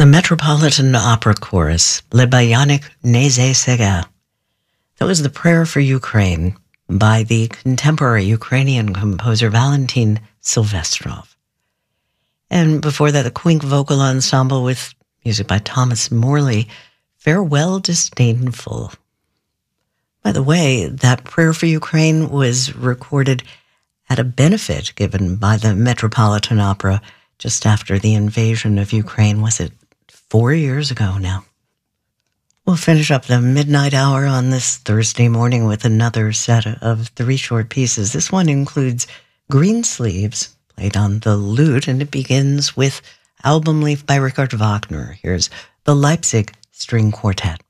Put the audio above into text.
Metropolitan Opera Chorus, led by Yannick Nézet-Séguin. That was the Prayer for Ukraine by the contemporary Ukrainian composer Valentin Silvestrov. And before that, the Quink Vocal Ensemble with music by Thomas Morley, Farewell Disdainful. By the way, that Prayer for Ukraine was recorded at a benefit given by the Metropolitan Opera just after the invasion of Ukraine. Was it 4 years ago now? We'll finish up the midnight hour on this Thursday morning with another set of 3 short pieces. This one includes Greensleeves, played on the lute, and it begins with Album Leaf by Richard Wagner. Here's the Leipzig String Quartet.